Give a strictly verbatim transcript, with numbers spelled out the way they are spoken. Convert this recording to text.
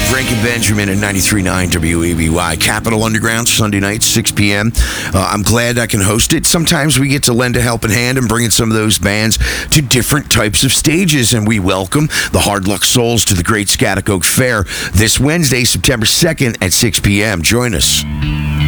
Rankin Benjamin at ninety-three point nine W A B Y. Capitol Underground, Sunday night, six p.m. Uh, I'm glad I can host it. Sometimes we get to lend a helping hand and bring in some of those bands to different types of stages, and we welcome the Hard Luck Souls to the Great Shattuck Fair this Wednesday, September second at six p.m. Join us.